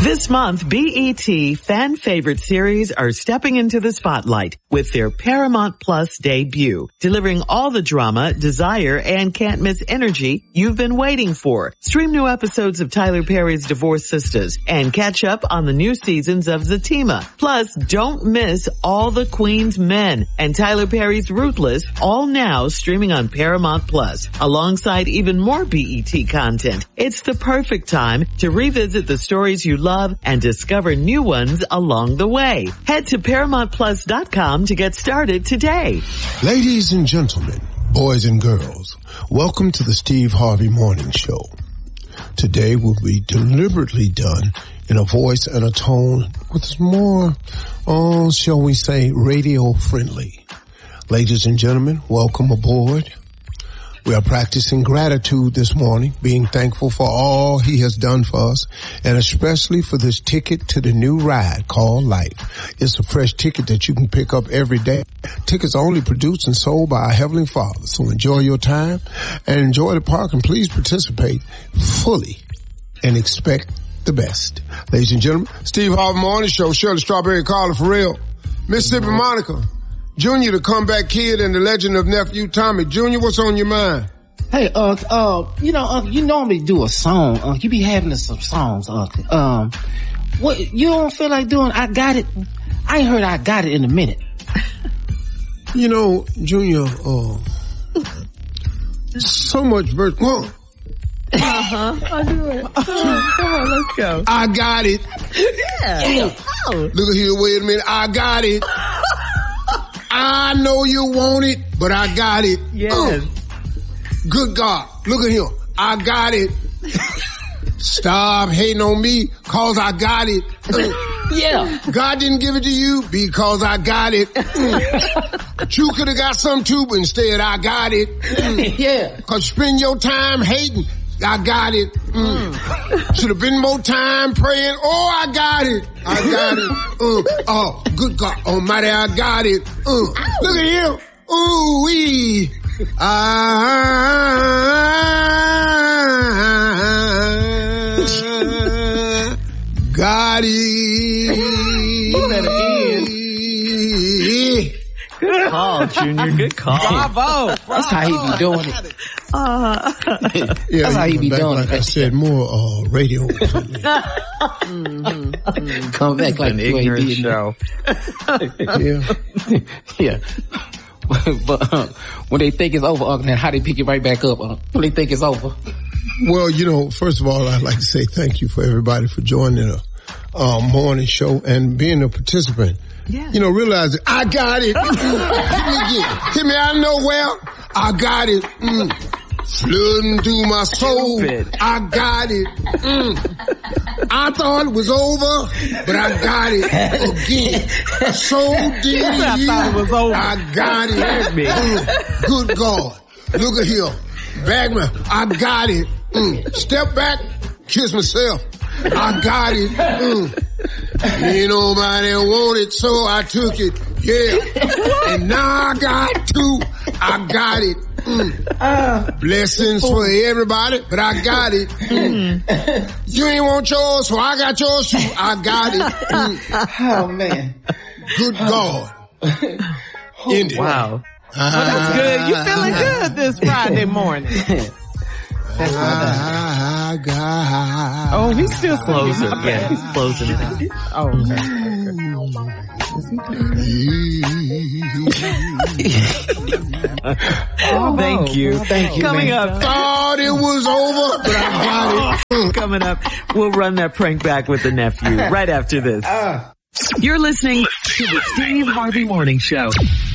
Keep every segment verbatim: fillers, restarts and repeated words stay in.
This month, B E T fan favorite series are stepping into the spotlight with their Paramount Plus debut, delivering all the drama, desire, and can't miss energy you've been waiting for. Stream new episodes of Tyler Perry's Divorced Sisters and catch up on the new seasons of Zatima. Plus, don't miss All the Queen's Men and Tyler Perry's Ruthless, all now streaming on Paramount Plus, alongside even more B E T content. It's the perfect time to revisit the stories you love and discover new ones along the way. Head to Paramount Plus dot com to get started today. Ladies and gentlemen, boys and girls, welcome to the Steve Harvey Morning Show. Today will be deliberately done in a voice and a tone with more, oh, shall we say, radio friendly. Ladies and gentlemen, welcome aboard. We are practicing gratitude this morning, being thankful for all he has done for us, and especially for this ticket to the new ride called life. It's a fresh ticket that you can pick up every day. Tickets are only produced and sold by our Heavenly Father. So enjoy your time and enjoy the park, and please participate fully and expect the best. Ladies and gentlemen, Steve Harvey Morning Show, Shirley Strawberry, Carla Farrell, Mississippi Monica, Junior, the comeback kid, and the legend of Nephew Tommy. Junior, what's on your mind? Hey, uh, uh, you know, uh, you normally do a song. Uh, you be having some songs, uh, um, what, you don't feel like doing I Got It? I ain't heard I Got It in a minute. You know, Junior, uh, so much verse. Well, Uh-huh. I'll do it. Oh, come on, let's go. I got it. Yeah. yeah. Oh. Look at here, wait a minute. I got it. I know you want it, but I got it. Yes. Uh, good God. Look at here. I got it. Stop hating on me, cause I got it. Uh, yeah. God didn't give it to you because I got it. Mm. You could have got some too, but instead I got it. Mm. Yeah. Cause spend your time hating. I got it. Mm. Mm. Should have been more time praying. Oh, I got it. I got it. Uh, oh, good God Almighty, I got it. Uh, look at him. Ooh wee. I got it. Good call, Junior. Good call. Bravo. That's how he be doing it. Uh, yeah, that's how he be doing like it. I said, more uh, radio. mm-hmm, mm-hmm. Come back like an you ain't ignorant did show. yeah. Yeah. But uh, when they think it's over, Uncle, how they pick it right back up? Uh, when they think it's over. Well, you know, first of all, I'd like to say thank you for everybody for joining the uh, morning show and being a participant. Yeah. You know, realize that I got it. Hit me again. Hit me out of nowhere. I got it. Mm. Flooding through my soul. Stupid. I got it. Mm. I thought it was over, but I got it again. So did I you. thought it was over. I got it. Mm. Good God. Look at here. Bagman, I got it. Mm. Step back, kiss myself. I got it. Mm. Ain't nobody want it, so I took it. Yeah. And now I got two. I got it. Mm. Uh, Blessings for everybody, but I got it. Mm. You ain't want yours, so I got yours too. I got it. Mm. Oh, man. Good God. Oh, wow. Well, that's good. You feeling good this Friday morning. That's I got. Oh, he's still Closing. Yeah, he's closing it. Oh, okay. Oh, thank you. Thank you. Coming man. up. Thought it was over, but I got it. Coming up, we'll run that prank back with the nephew right after this. Uh. You're listening to the Steve Harvey Morning Show.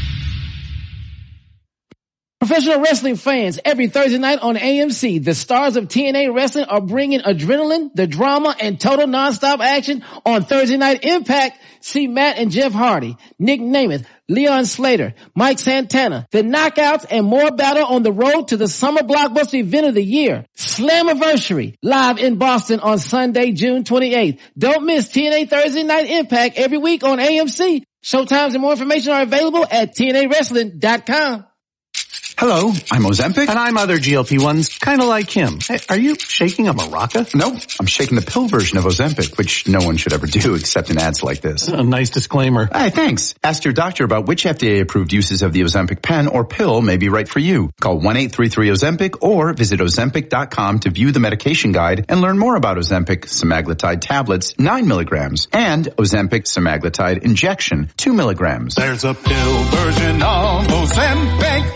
Professional wrestling fans, every Thursday night on A M C, the stars of T N A Wrestling are bringing adrenaline, the drama, and total nonstop action on Thursday Night Impact. See Matt and Jeff Hardy, Nick Namath, Leon Slater, Mike Santana, the Knockouts, and more battle on the road to the summer blockbuster event of the year, Slammiversary, live in Boston on Sunday, June twenty-eighth. Don't miss T N A Thursday Night Impact every week on A M C. Showtimes and more information are available at T N A wrestling dot com. Hello, I'm Ozempic. And I'm other G L P ones, kind of like him. Hey, are you shaking a maraca? No, I'm shaking the pill version of Ozempic, which no one should ever do except in ads like this. A nice disclaimer. Hey, thanks. Ask your doctor about which F D A-approved uses of the Ozempic pen or pill may be right for you. Call one eight three three Ozempic or visit ozempic dot com to view the medication guide and learn more about Ozempic semaglutide tablets, nine milligrams, and Ozempic semaglutide injection, two milligrams. There's a pill version of Ozempic.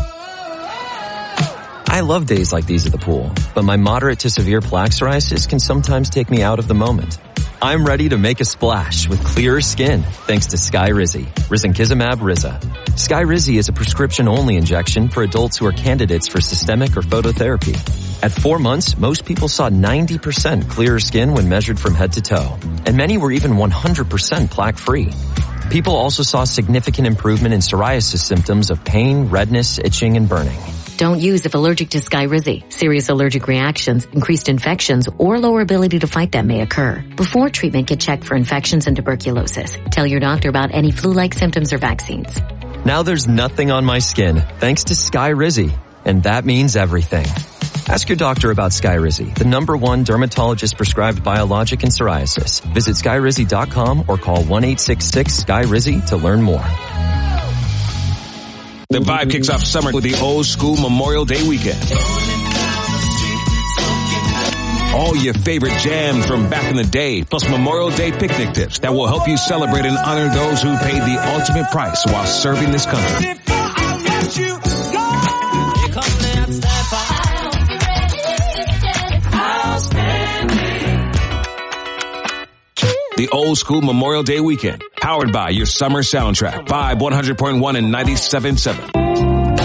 I love days like these at the pool, but my moderate to severe plaque psoriasis can sometimes take me out of the moment. I'm ready to make a splash with clearer skin thanks to Skyrizi, risankizumab Riza. Skyrizi is a prescription-only injection for adults who are candidates for systemic or phototherapy. At four months, most people saw ninety percent clearer skin when measured from head to toe, and many were even one hundred percent plaque-free. People also saw significant improvement in psoriasis symptoms of pain, redness, itching, and burning. Don't use if allergic to Skyrizi. Serious allergic reactions, increased infections, or lower ability to fight them may occur. Before treatment, get checked for infections and tuberculosis. Tell your doctor about any flu-like symptoms or vaccines. Now there's nothing on my skin thanks to Skyrizi, and that means everything. Ask your doctor about Skyrizi, the number one dermatologist prescribed biologic in psoriasis. Visit skyrizi dot com or call one eight six six Skyrizi to learn more. The vibe kicks off summer with the old school Memorial Day weekend. All your favorite jams from back in the day, plus Memorial Day picnic tips that will help you celebrate and honor those who paid the ultimate price while serving this country. The old school Memorial Day weekend, powered by your summer soundtrack. Vibe one hundred point one and ninety-seven point seven.